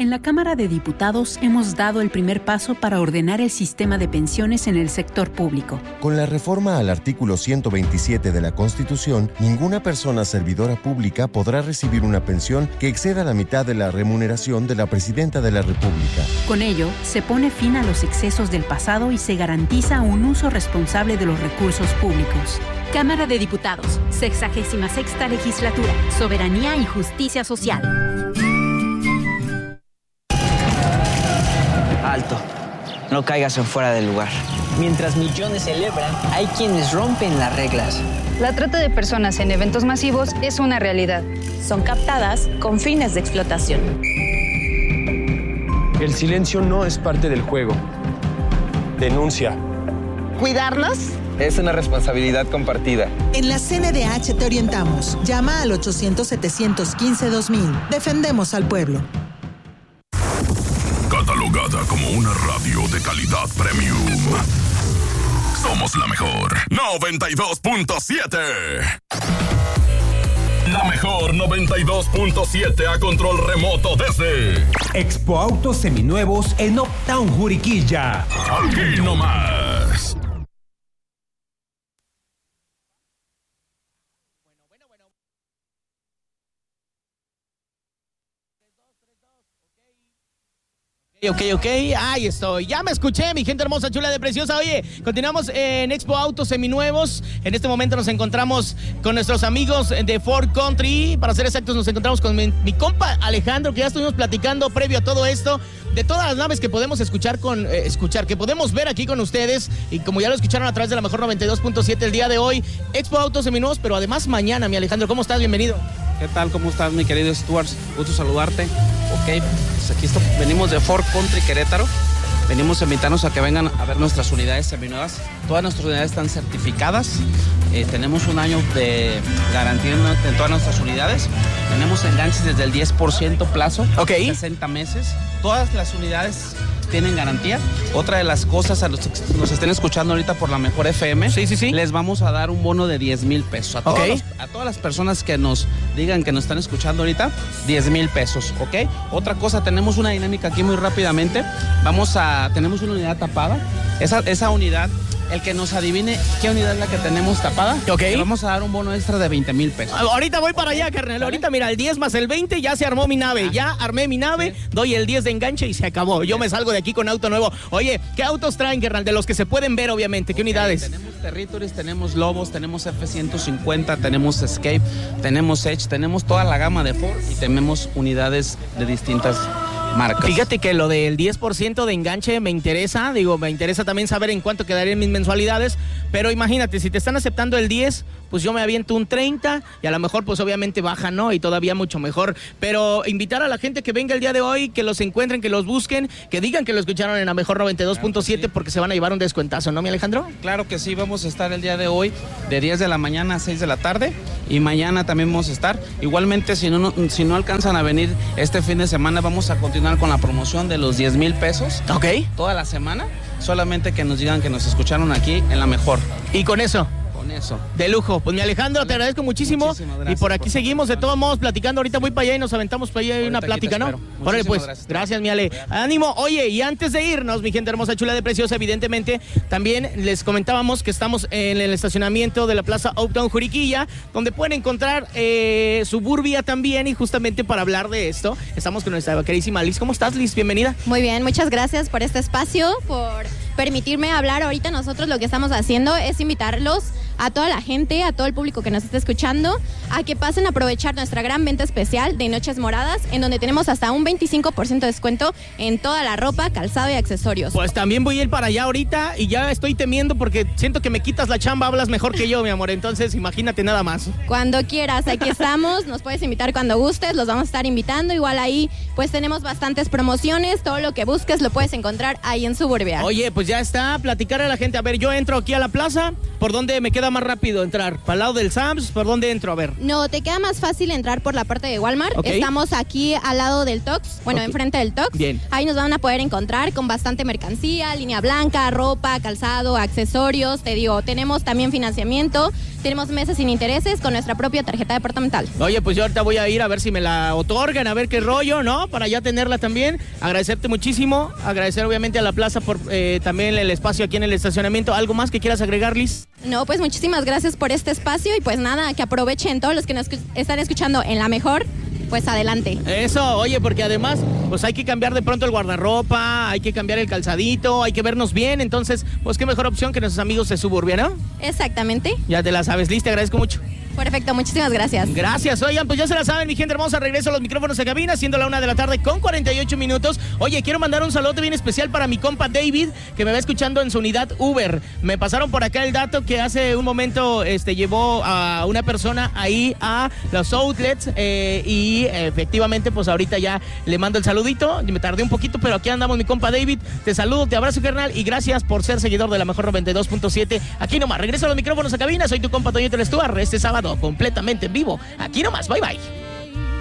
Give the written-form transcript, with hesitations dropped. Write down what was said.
En la Cámara de Diputados hemos dado el primer paso para ordenar el sistema de pensiones en el sector público. Con la reforma al artículo 127 de la Constitución, ninguna persona servidora pública podrá recibir una pensión que exceda la mitad de la remuneración de la Presidenta de la República. Con ello, se pone fin a los excesos del pasado y se garantiza un uso responsable de los recursos públicos. Cámara de Diputados, 66ª Legislatura, Soberanía y Justicia Social. Alto, no caigas en fuera del lugar. Mientras millones celebran, hay quienes rompen las reglas. La trata de personas en eventos masivos es una realidad. Son captadas con fines de explotación. El silencio no es parte del juego. Denuncia. ¿Cuidarnos? Es una responsabilidad compartida. En la CNDH te orientamos. Llama al 800-715-2000. Defendemos al pueblo. Catalogada como una radio de calidad premium. Somos la mejor 92.7. La mejor 92.7 a control remoto desde Expo Autos Seminuevos en Uptown Juriquilla. Aquí nomás. Ok, ahí estoy. Ya me escuché, mi gente hermosa, chula de preciosa. Oye, continuamos en Expo Autos Seminuevos. En este momento nos encontramos con nuestros amigos de Ford Country. Para ser exactos, nos encontramos con mi compa Alejandro, que ya estuvimos platicando previo a todo esto, de todas las naves que podemos que podemos ver aquí con ustedes. Y como ya lo escucharon a través de la mejor 92.7 el día de hoy, Expo Autos Seminuevos, pero además mañana, mi Alejandro. ¿Cómo estás? Bienvenido. ¿Qué tal? ¿Cómo estás, mi querido Stuart? Gusto saludarte. Ok, pues aquí venimos de Ford Country Querétaro. Venimos a invitarnos a que vengan a ver nuestras unidades seminuevas. Todas nuestras unidades están certificadas. Tenemos un año de garantía en todas nuestras unidades. Tenemos enganches desde el 10% plazo, 60 meses. Todas las unidades tienen garantía. Otra de las cosas, a los que nos estén escuchando ahorita por la mejor FM, les vamos a dar un bono de 10,000 pesos. A todas las personas que nos digan que nos están escuchando ahorita, 10,000 pesos, ¿ok? Otra cosa, tenemos una dinámica aquí muy rápidamente. Tenemos una unidad tapada. Esa unidad, el que nos adivine qué unidad es la que tenemos tapada, le vamos a dar un bono extra de 20,000 pesos. Ahorita voy para allá, carnal. ¿Vale? Ahorita, mira, el 10 más el 20, ya se armó mi nave. Ya armé mi nave, doy el 10 de enganche y se acabó. Yo me salgo de aquí con auto nuevo. Oye, ¿qué autos traen, carnal? De los que se pueden ver, obviamente. ¿Qué unidades? Tenemos Territories, tenemos Lobos, tenemos F-150, tenemos Escape, tenemos Edge, tenemos toda la gama de Ford y tenemos unidades de distintas marcas. Fíjate que lo del 10% de enganche me interesa también saber en cuánto quedarían mis mensualidades, pero imagínate, si te están aceptando el 10, pues yo me aviento un 30 y a lo mejor pues obviamente baja, ¿no? Y todavía mucho mejor, pero invitar a la gente que venga el día de hoy, que los encuentren, que los busquen, que digan que lo escucharon en la mejor 92.7 porque se van a llevar un descuentazo, ¿no, mi Alejandro? Claro que sí, vamos a estar el día de hoy de 10 de la mañana a 6 de la tarde y mañana también vamos a estar. Igualmente, si no alcanzan a venir este fin de semana, vamos a continuar con la promoción de los 10,000 pesos. Ok. Toda la semana, solamente que nos digan que nos escucharon aquí en la mejor. Y con eso. Eso. De lujo. Pues mi Alejandro, te agradezco muchísimo. Y por aquí seguimos de todos modos platicando. Ahorita voy para allá y nos aventamos para allá una plática, ¿no? Órale, pues. Gracias, mi Ale. Ánimo. Oye, y antes de irnos, mi gente hermosa, chula de preciosa, evidentemente, también les comentábamos que estamos en el estacionamiento de la Plaza Uptown Juriquilla, donde pueden encontrar Suburbia también. Y justamente para hablar de esto, estamos con nuestra queridísima Liz. ¿Cómo estás, Liz? Bienvenida. Muy bien, muchas gracias por este espacio, por permitirme hablar. Ahorita nosotros lo que estamos haciendo es invitarlos a toda la gente, a todo el público que nos está escuchando, a que pasen a aprovechar nuestra gran venta especial de Noches Moradas, en donde tenemos hasta un 25% de descuento en toda la ropa, calzado y accesorios. Pues también voy a ir para allá ahorita y ya estoy temiendo porque siento que me quitas la chamba, hablas mejor que yo, mi amor, entonces imagínate nada más. Cuando quieras, aquí estamos, nos puedes invitar cuando gustes, los vamos a estar invitando, igual ahí pues tenemos bastantes promociones, todo lo que busques lo puedes encontrar ahí en Suburbia. Oye, pues ya está, platicar a la gente, a ver, yo entro aquí a la plaza, ¿por dónde me queda más rápido entrar? ¿Para el lado del Sam's? ¿Por dónde entro? A ver. No, te queda más fácil entrar por la parte de Walmart. Okay. Estamos aquí al lado del Tox, enfrente del Tox. Bien. Ahí nos van a poder encontrar con bastante mercancía, línea blanca, ropa, calzado, accesorios. Te digo, tenemos también financiamiento, tenemos meses sin intereses con nuestra propia tarjeta departamental. Oye, pues yo ahorita voy a ir a ver si me la otorgan, a ver qué rollo, ¿no? Para ya tenerla también. Agradecerte muchísimo, agradecer obviamente a la plaza por también el espacio aquí en el estacionamiento. ¿Algo más que quieras agregar, Liz? No, pues muchísimas gracias por este espacio y pues nada, que aprovechen todos los que nos están escuchando en La Mejor, pues adelante. Eso, oye, porque además pues hay que cambiar de pronto el guardarropa, hay que cambiar el calzadito, hay que vernos bien, entonces pues qué mejor opción que nuestros amigos de Suburbia, ¿no? Exactamente. Ya te la sabes, Liz, te agradezco mucho. Perfecto, muchísimas gracias. Gracias, oigan, pues ya se la saben, mi gente hermosa, regreso a los micrófonos de cabina, siendo la 1:00 p.m. con 48 minutos. Oye, quiero mandar un saludo bien especial para mi compa David, que me va escuchando en su unidad Uber. Me pasaron por acá el dato que hace un momento llevó a una persona ahí a los outlets y efectivamente, pues ahorita ya le mando el saludito. Me tardé un poquito, pero aquí andamos, mi compa David. Te saludo, te abrazo, carnal, y gracias por ser seguidor de La Mejor 92.7. Aquí nomás, regreso a los micrófonos de cabina, soy tu compa Toñito Stuart, este sábado completamente en vivo. Aquí nomás, bye bye.